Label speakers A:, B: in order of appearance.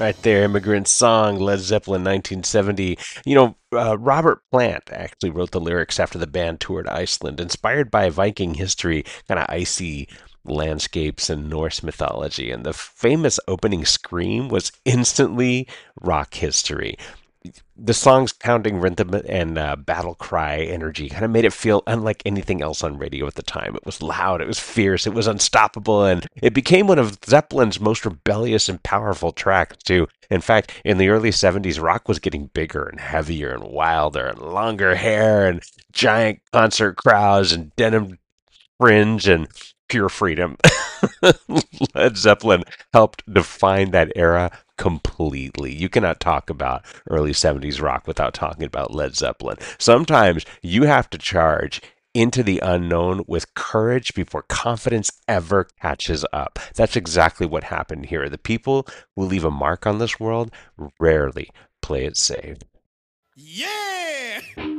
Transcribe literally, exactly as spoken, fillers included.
A: Right there, Immigrant Song, Led Zeppelin, nineteen seventy. You know, uh, Robert Plant actually wrote the lyrics after the band toured Iceland, inspired by Viking history, kind of icy landscapes and Norse mythology. And the famous opening scream was instantly rock history. The song's pounding rhythm and uh, battle cry energy kind of made it feel unlike anything else on radio at the time. It was loud, it was fierce, it was unstoppable, and it became one of Zeppelin's most rebellious and powerful tracks, too. In fact, in the early seventies, rock was getting bigger and heavier and wilder and longer hair and giant concert crowds and denim fringe and pure freedom. Led Zeppelin helped define that era completely. You cannot talk about early seventies rock without talking about Led Zeppelin. Sometimes you have to charge into the unknown with courage before confidence ever catches up. That's exactly what happened here. The people who leave a mark on this world rarely play it safe.
B: Yeah!